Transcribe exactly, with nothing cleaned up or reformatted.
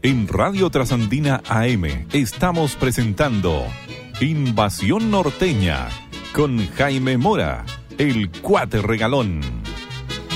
En Radio Trasandina A M estamos presentando Invasión Norteña con Jaime Mora, el Cuate Regalón.